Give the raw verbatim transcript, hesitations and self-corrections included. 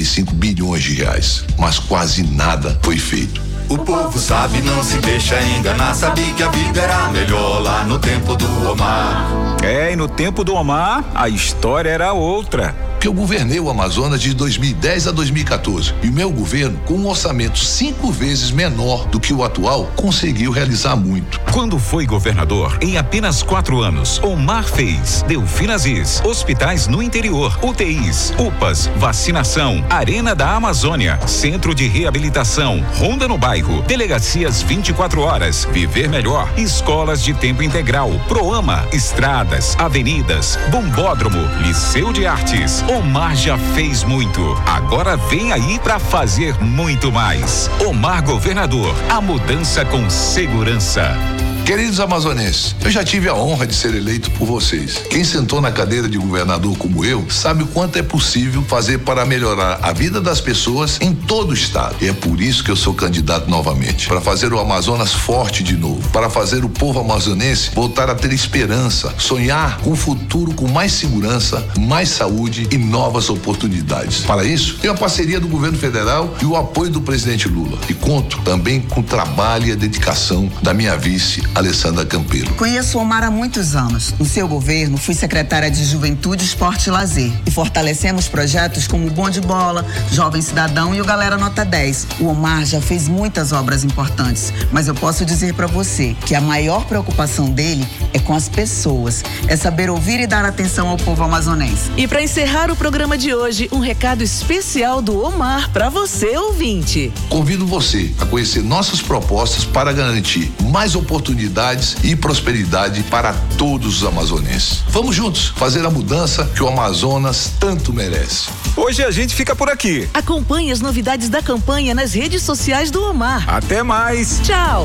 cinco bilhões de reais, mas quase nada foi feito. O povo sabe, não se deixa enganar, sabe que a vida era melhor lá no tempo do Omar. É, e no tempo do Omar, a história era outra. Porque eu governei o Amazonas de dois mil e dez a dois mil e quatorze. E o meu governo, com um orçamento cinco vezes menor do que o atual, conseguiu realizar muito. Quando foi governador, em apenas quatro anos, Omar fez Delfinazis, hospitais no interior, U T Is, U P As, vacinação, Arena da Amazônia, Centro de Reabilitação, Ronda no Bairro, Delegacias vinte e quatro horas, Viver Melhor, Escolas de Tempo Integral, Proama, Estradas, Avenidas, Bombódromo, Liceu de Artes. Omar já fez muito. Agora vem aí pra fazer muito mais. Omar Governador, a mudança com segurança. Queridos amazonenses, eu já tive a honra de ser eleito por vocês. Quem sentou na cadeira de governador como eu, sabe o quanto é possível fazer para melhorar a vida das pessoas em todo o estado. E é por isso que eu sou candidato novamente, para fazer o Amazonas forte de novo, para fazer o povo amazonense voltar a ter esperança, sonhar com um futuro com mais segurança, mais saúde e novas oportunidades. Para isso, tenho a parceria do governo federal e o apoio do presidente Lula. E conto também com o trabalho e a dedicação da minha vice, Alessandra Campeiro. Conheço o Omar há muitos anos. No seu governo, fui secretária de Juventude, Esporte e Lazer. E fortalecemos projetos como o Bom de Bola, Jovem Cidadão e o Galera Nota dez. O Omar já fez muitas obras importantes, mas eu posso dizer para você que a maior preocupação dele é com as pessoas. É saber ouvir e dar atenção ao povo amazonense. E para encerrar o programa de hoje, um recado especial do Omar para você, ouvinte. Convido você a conhecer nossas propostas para garantir mais oportunidades e prosperidade para todos os amazonenses. Vamos juntos fazer a mudança que o Amazonas tanto merece. Hoje a gente fica por aqui. Acompanhe as novidades da campanha nas redes sociais do Omar. Até mais. Tchau.